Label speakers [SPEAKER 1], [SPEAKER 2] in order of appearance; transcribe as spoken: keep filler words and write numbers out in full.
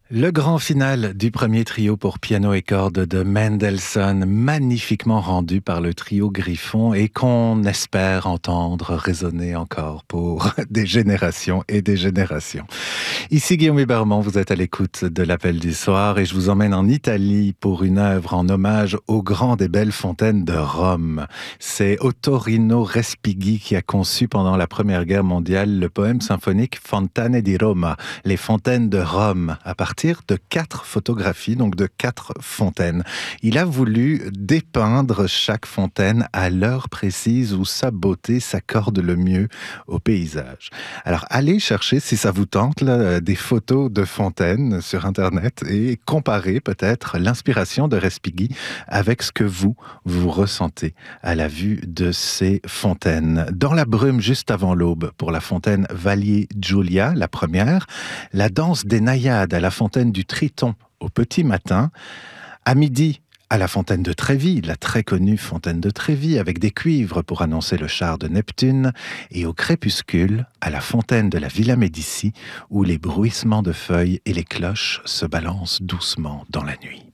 [SPEAKER 1] Le grand final du premier trio pour piano et cordes de Mendelssohn, magnifiquement rendu par le trio Griffon et qu'on espère entendre résonner encore pour des générations et des générations. Ici Guillaume Hébermont, vous êtes à l'écoute de l'Appel du soir et je vous emmène en Italie pour une œuvre en hommage aux grandes et belles fontaines de Rome. C'est Ottorino Respighi qui a conçu pendant la Première Guerre mondiale le poème symphonique Fontane di Roma, les fontaines de Rome, à partir de quatre photographies, donc de quatre fontaines. Il a voulu dépeindre chaque fontaine à l'heure précise où sa beauté s'accorde le mieux au paysage. Alors allez chercher, si ça vous tente, là, des photos de fontaines sur Internet et comparez peut-être l'inspiration de Respighi avec ce que vous, vous ressentez à la vue de ces fontaines. Dans la brume juste avant l'aube, pour la fontaine Valli Giulia, la première, la danse des naïades à la fontaine du Triton au petit matin, à midi à la fontaine de Trévi, la très connue fontaine de Trévi avec des cuivres pour annoncer le char de Neptune, et au crépuscule à la fontaine de la Villa Médici où les bruissements de feuilles et les cloches se balancent doucement dans la nuit.